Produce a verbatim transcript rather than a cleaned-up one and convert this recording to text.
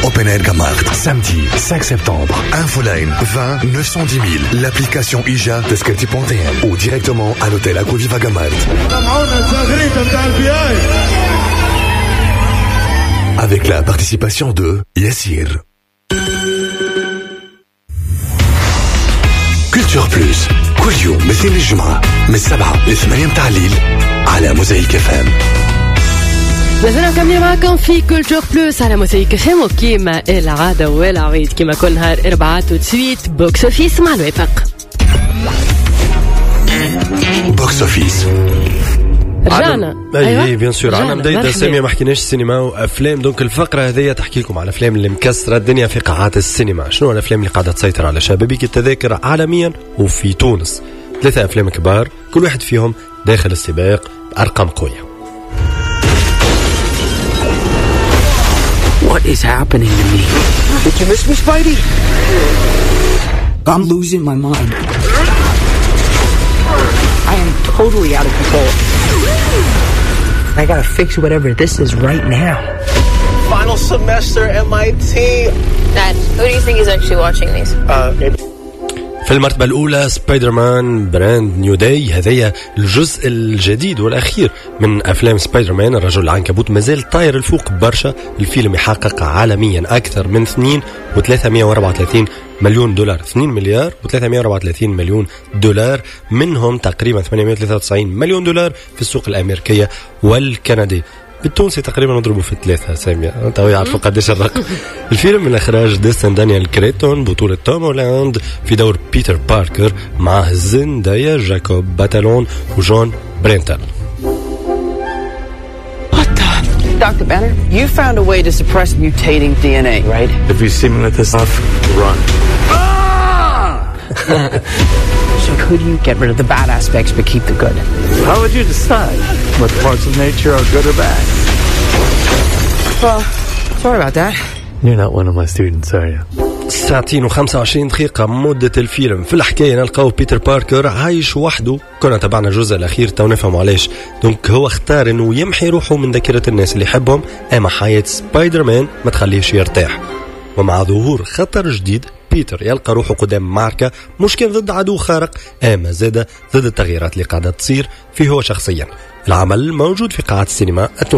Open Air Gamart, samedi cinq septembre. Infoline vingt neuf cent dix mille. L'application I J A تذكرتي بوان تي ام ou directement à l'hôtel Aquaviva Gamart. Avec la participation de Yassir. Culture Plus كل يوم مثل الجمعة من السبعة لثمانية متاع الليل على موزايك اف ام. لازلنا مكملين معكم في كولتور بلوس على موسيقى فهم وكيما العادة والعويد كيما كل نهار إربعات وتسويت بوكس أوفيس مع الوفاق. بوكس أوفيس رجعنا. اي اي بيان سور عنا بداية سامية ما حكيناش السينما وافلام. دونك الفقرة هذه تحكي لكم على الافلام اللي مكسرة الدنيا في قاعات السينما. شنو الافلام اللي قاعدة تسيطر على شبابيك التذاكر عالميا وفي تونس؟ ثلاثة افلام كبار كل واحد فيهم داخل السباق بأرقام قوية. What is happening to me? Did you miss me, Spidey? I'm losing my mind. I am totally out of control. I gotta fix whatever this is right now. Final semester M I T. Dad, who do you think is actually watching these? Uh, it- في المرتبة الأولى سبايدر مان براند نيو داي. هذايا الجزء الجديد والأخير من أفلام سبايدر مان الرجل العنكبوت. مازال طاير الفوق برشا. الفيلم يحقق عالميا أكثر من اثنين وثلاثمائة وأربعة وثلاثين مليون دولار. اثنين مليار وثلاثمائة وأربعة وثلاثين مليون دولار، منهم تقريبا ثمانمائة وثلاثة وتسعين مليون دولار في السوق الأمريكية والكندي. بالتونسي تقريبا نضربه في الثلاثة سامية. انت يعرفوا قديش الرقم. الفيلم من اخراج ديستن دانيال كريتون، بطولة توم هولاند في دور بيتر باركر مع زندايا، جاكوب باتالون وجون برينتل. Doctor Banner, you found a way to suppress mutating D N A, right? if you see me let this off, run. So could you get rid of the bad aspects but keep the good? How would you decide what parts of nature are good or bad? Well, sorry about that. You're not one of my students, are you? ساعتين وخمسة وعشرين دقيقة مدة الفيلم. في الحكاية نلقاو بيتر باركر عايش وحده. كنا تبعنا الجزء الأخير تو نفهم علاش. دونك هو اختار إنه يمحي روحه من ذاكرة الناس اللي يحبهم، أما حياة سبايدر مان ما تخليش يرتاح. ومع ظهور خطر جديد بيتر يلقى روحه قدام معركة مش كان ضد عدو خارق، أما زادة ضد التغييرات اللي قاعدة تصير فيه هو شخصيا. العمل موجود في قاعة السينما